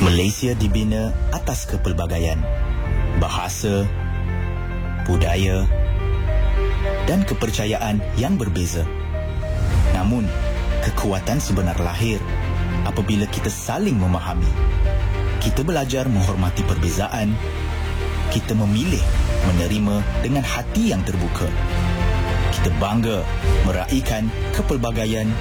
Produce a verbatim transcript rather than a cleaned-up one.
Malaysia dibina atas kepelbagaian bahasa, budaya dan kepercayaan yang berbeza. Namun, kekuatan sebenar lahir apabila kita saling memahami. Kita belajar menghormati perbezaan. Kita memilih menerima dengan hati yang terbuka. Kita bangga meraihkan kepelbagaian